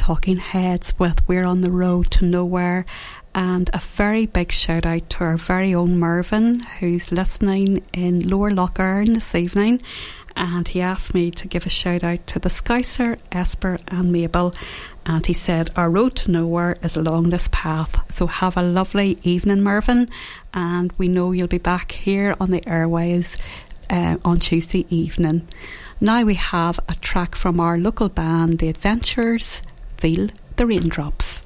Talking Heads with We're on the Road to Nowhere. And a very big shout out to our very own Mervyn, who's listening in Lower Loch Earn this evening. And he asked me to give a shout out to the Scouser, Esper and Mabel. And he said, our road to nowhere is along this path. So have a lovely evening, Mervyn. And we know you'll be back here on the airways on Tuesday evening. Now we have a track from our local band, The Adventures, Feel the Raindrops.